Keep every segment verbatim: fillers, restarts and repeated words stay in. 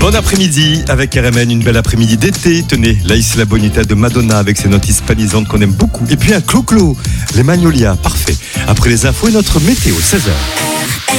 Bon après-midi avec R M N, une belle après-midi d'été. Tenez, La Isla Bonita de Madonna avec ses notes hispanisantes qu'on aime beaucoup. Et puis un clo-clo, les Magnolias, parfait. Après les infos et notre météo, seize heures.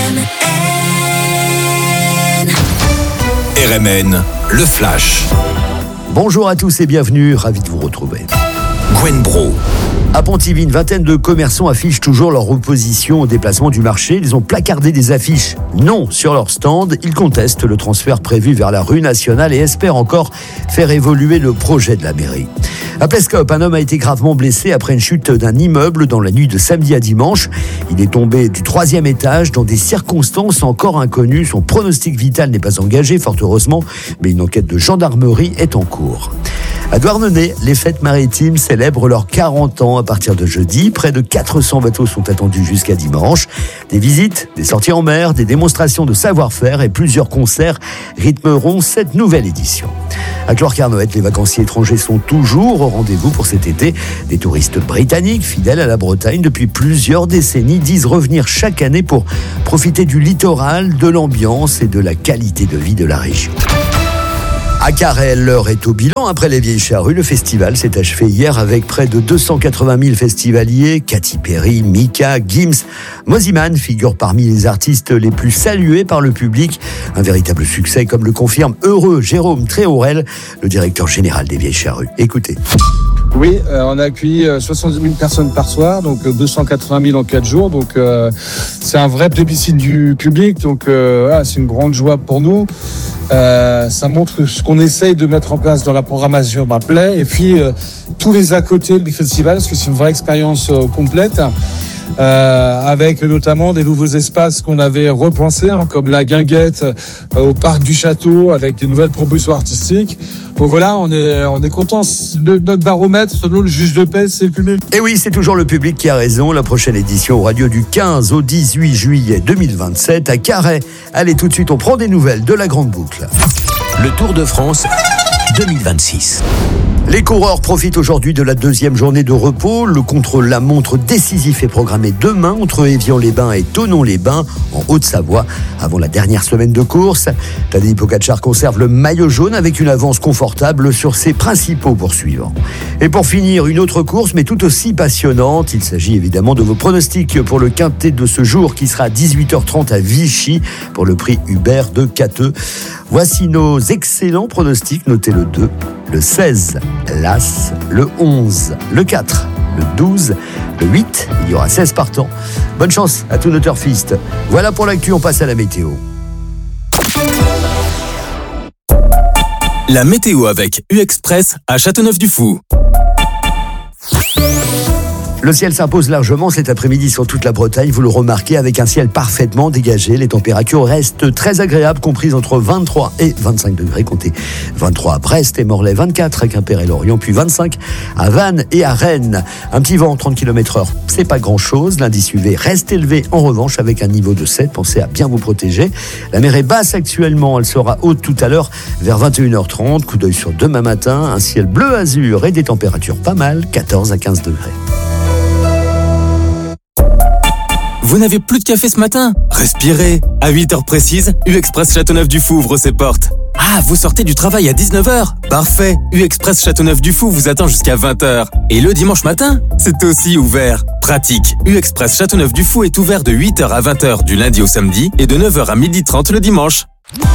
R M N, le flash. Bonjour à tous et bienvenue, ravi de vous retrouver. Gwen Bro. À Pontivy, une vingtaine de commerçants affichent toujours leur opposition au déplacement du marché. Ils ont placardé des affiches non sur leur stand. Ils contestent le transfert prévu vers la rue nationale et espèrent encore faire évoluer le projet de la mairie. À Plescop, un homme a été gravement blessé après une chute d'un immeuble dans la nuit de samedi à dimanche. Il est tombé du troisième étage dans des circonstances encore inconnues. Son pronostic vital n'est pas engagé, fort heureusement, mais une enquête de gendarmerie est en cours. À Douarnenez, les fêtes maritimes célèbrent leurs quarante ans à partir de jeudi. Près de quatre cents bateaux sont attendus jusqu'à dimanche. Des visites, des sorties en mer, des démonstrations de savoir-faire et plusieurs concerts rythmeront cette nouvelle édition. À Clorcarnoët, les vacanciers étrangers sont toujours au rendez-vous pour cet été. Des touristes britanniques, fidèles à la Bretagne depuis plusieurs décennies, disent revenir chaque année pour profiter du littoral, de l'ambiance et de la qualité de vie de la région. À Carhaix, l'heure est au bilan. Après les Vieilles Charrues, le festival s'est achevé hier avec près de deux cent quatre-vingt mille festivaliers. Katy Perry, Mika, Gims, Mosimann figurent parmi les artistes les plus salués par le public. Un véritable succès, comme le confirme heureux Jérôme Tréaurel, le directeur général des Vieilles Charrues. Écoutez. Oui, euh, on a accueilli euh, soixante-dix mille personnes par soir, donc euh, deux cent quatre-vingt mille en quatre jours. Donc euh, c'est un vrai plébiscite du public. Donc euh, voilà, c'est une grande joie pour nous. Euh, ça montre ce qu'on essaye de mettre en place dans la programmation bah, plaît. Et puis euh, tous les à côté du festival, parce que c'est une vraie expérience euh, complète. Euh, avec notamment des nouveaux espaces qu'on avait repensés, hein, comme la guinguette euh, au parc du château, avec des nouvelles propositions artistiques. Donc voilà, on est, on est content. Le, notre baromètre, selon le juge de paix, c'est le public. Et oui, c'est toujours le public qui a raison. La prochaine édition aura lieu du quinze au dix-huit juillet deux mille vingt-sept à Carhaix. Allez, tout de suite, on prend des nouvelles de la Grande Boucle. Le Tour de France deux mille vingt-six. Les coureurs profitent aujourd'hui de la deuxième journée de repos. Le contre-la-montre décisif est programmé demain entre Évian-les-Bains et Thonon-les-Bains en Haute-Savoie avant la dernière semaine de course. Tadej Pogačar conserve le maillot jaune avec une avance confortable sur ses principaux poursuivants. Et pour finir, une autre course mais tout aussi passionnante. Il s'agit évidemment de vos pronostics pour le quintet de ce jour qui sera à dix-huit heures trente à Vichy pour le prix Hubert de Cateux. Voici nos excellents pronostics. Notez le deux, le seize, l'As, le onze, le quatre, le douze, le huit, il y aura seize partants. Bonne chance à tous nos turfistes. Voilà pour l'actu, on passe à la météo. La météo avec U-Express à Châteauneuf-du-Fou. Le ciel s'impose largement cet après-midi sur toute la Bretagne, vous le remarquez, avec un ciel parfaitement dégagé. Les températures restent très agréables, comprises entre vingt-trois et vingt-cinq degrés. Comptez vingt-trois à Brest et Morlaix, vingt-quatre à Quimper et Lorient, puis vingt-cinq à Vannes et à Rennes. Un petit vent, trente kilomètres heure, c'est pas grand-chose. L'indice U V reste élevé en revanche avec un niveau de sept. Pensez à bien vous protéger. La mer est basse actuellement, elle sera haute tout à l'heure vers vingt et une heures trente. Coup d'œil sur demain matin, un ciel bleu azur et des températures pas mal, quatorze à quinze degrés. Vous n'avez plus de café ce matin? Respirez. À huit heures précises, U-Express Châteauneuf-du-Fou ouvre ses portes. Ah, vous sortez du travail à dix-neuf heures? Parfait. U-Express Châteauneuf-du-Fou vous attend jusqu'à vingt heures. Et le dimanche matin, c'est aussi ouvert. Pratique. U-Express Châteauneuf-du-Fou est ouvert de huit heures à vingt heures du lundi au samedi et de neuf heures à midi trente le dimanche.